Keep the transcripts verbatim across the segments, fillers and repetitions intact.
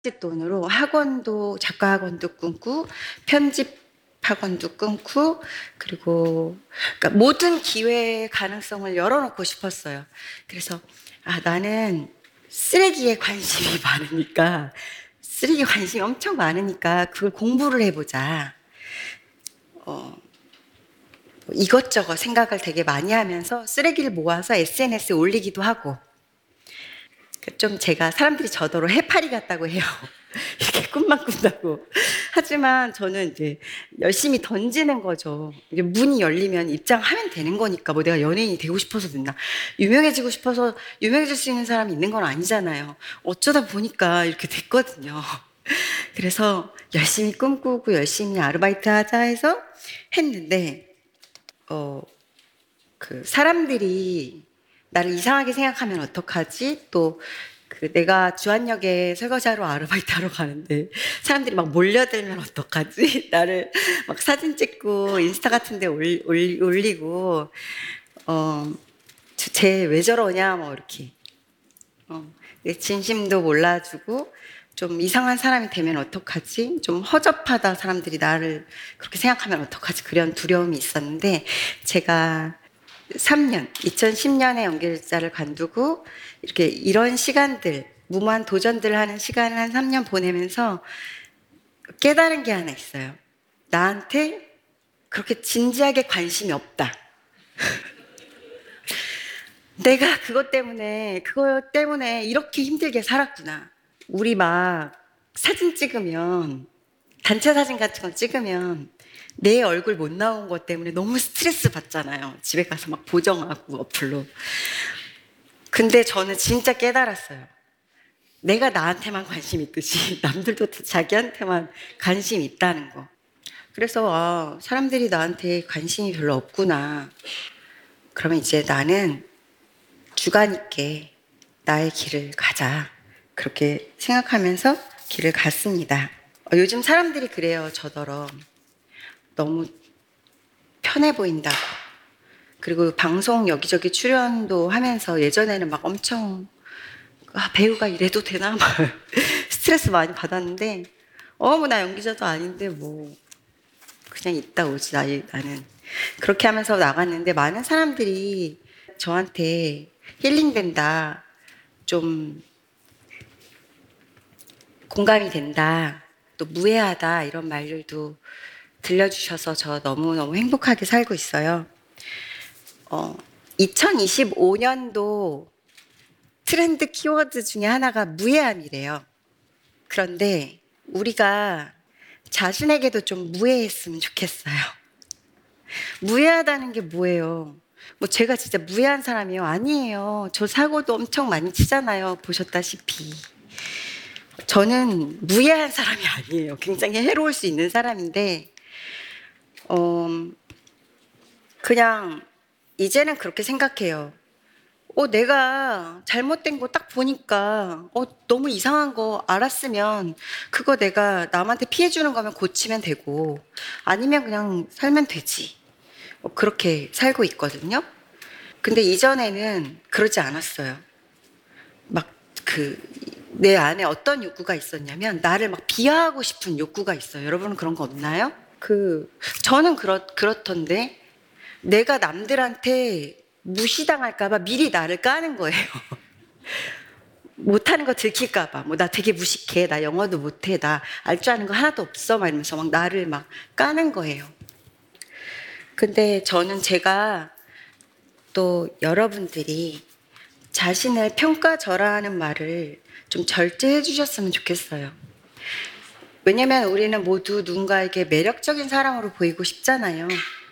돈으로 학원도 작가 학원도 끊고 편집 학원도 끊고 그리고 그러니까 모든 기회의 가능성을 열어놓고 싶었어요. 그래서 아 나는 쓰레기에 관심이 많으니까 쓰레기 관심이 엄청 많으니까 그걸 공부를 해보자. 어, 이것저것 생각을 되게 많이 하면서 쓰레기를 모아서 에스엔에스에 올리기도 하고 좀 제가 사람들이 저더러 해파리 같다고 해요. 이렇게 꿈만 꾼다고. 하지만 저는 이제 열심히 던지는 거죠. 이게 문이 열리면 입장하면 되는 거니까 뭐 내가 연예인이 되고 싶어서 됐나. 유명해지고 싶어서 유명해질 수 있는 사람이 있는 건 아니잖아요. 어쩌다 보니까 이렇게 됐거든요. 그래서 열심히 꿈꾸고 열심히 아르바이트 하자 해서 했는데, 어, 그 사람들이 나를 이상하게 생각하면 어떡하지? 또 그 내가 주한역에 설거지하러 아르바이트하러 가는데 사람들이 막 몰려들면 어떡하지? 나를 막 사진 찍고 인스타 같은 데 올, 올, 올리고 어, 쟤 왜 저러냐 뭐 이렇게 어, 내 진심도 몰라주고 좀 이상한 사람이 되면 어떡하지? 좀 허접하다 사람들이 나를 그렇게 생각하면 어떡하지? 그런 두려움이 있었는데 제가 삼 년, 이천십 년에 연결자를 관두고 이렇게 이런 시간들, 무모한 도전들을 하는 시간을 한 삼 년 보내면서 깨달은 게 하나 있어요. 나한테 그렇게 진지하게 관심이 없다. 내가 그것 때문에, 그것 때문에 이렇게 힘들게 살았구나. 우리 막 사진 찍으면, 단체 사진 같은 거 찍으면 내 얼굴 못 나온 것 때문에 너무 스트레스 받잖아요. 집에 가서 막 보정하고 어플로. 근데 저는 진짜 깨달았어요. 내가 나한테만 관심 있듯이 남들도 자기한테만 관심 있다는 거. 그래서 아, 사람들이 나한테 관심이 별로 없구나. 그러면 이제 나는 주관 있게 나의 길을 가자. 그렇게 생각하면서 길을 갔습니다. 어, 요즘 사람들이 그래요. 저더러 너무 편해 보인다고. 그리고 방송 여기저기 출연도 하면서 예전에는 막 엄청 아, 배우가 이래도 되나? 막 스트레스 많이 받았는데 어머 나 연기자도 아닌데 뭐 그냥 있다 오지 나, 나는 그렇게 하면서 나갔는데 많은 사람들이 저한테 힐링된다 좀 공감이 된다 또 무해하다 이런 말들도 들려주셔서 저 너무너무 행복하게 살고 있어요. 어, 이천이십오 년도 트렌드 키워드 중에 하나가 무해함이래요. 그런데 우리가 자신에게도 좀 무해했으면 좋겠어요. 무해하다는 게 뭐예요? 뭐 제가 진짜 무해한 사람이에요? 아니에요. 저 사고도 엄청 많이 치잖아요. 보셨다시피. 저는 무해한 사람이 아니에요. 굉장히 해로울 수 있는 사람인데, 어, 그냥 이제는 그렇게 생각해요. 어, 내가 잘못된 거 딱 보니까, 어, 너무 이상한 거 알았으면, 그거 내가 남한테 피해주는 거면 고치면 되고, 아니면 그냥 살면 되지. 어, 그렇게 살고 있거든요. 근데 이전에는 그러지 않았어요. 막 그, 내 안에 어떤 욕구가 있었냐면, 나를 막 비하하고 싶은 욕구가 있어요. 여러분은 그런 거 없나요? 그, 저는 그렇, 그렇던데, 내가 남들한테 무시당할까봐 미리 나를 까는 거예요. 못하는 거 들킬까봐. 뭐, 나 되게 무식해. 나 영어도 못해. 나 알 줄 아는 거 하나도 없어. 막 이러면서 막 나를 막 까는 거예요. 근데 저는 제가 또 여러분들이 자신을 평가절하하는 말을 좀 절제해 주셨으면 좋겠어요. 왜냐면 우리는 모두 누군가에게 매력적인 사람으로 보이고 싶잖아요.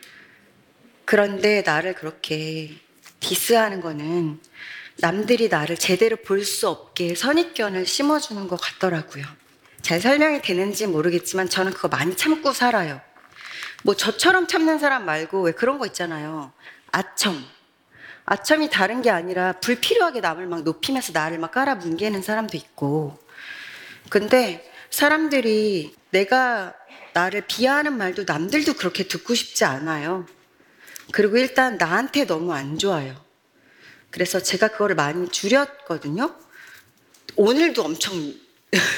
그런데 나를 그렇게 디스하는 거는 남들이 나를 제대로 볼 수 없게 선입견을 심어주는 것 같더라고요. 잘 설명이 되는지 모르겠지만 저는 그거 많이 참고 살아요. 뭐 저처럼 참는 사람 말고 왜 그런 거 있잖아요. 아첨. 아첨이 다른 게 아니라 불필요하게 남을 막 높이면서 나를 막 깔아뭉개는 사람도 있고. 근데 사람들이 내가 나를 비하하는 말도 남들도 그렇게 듣고 싶지 않아요. 그리고 일단 나한테 너무 안 좋아요. 그래서 제가 그거를 많이 줄였거든요. 오늘도 엄청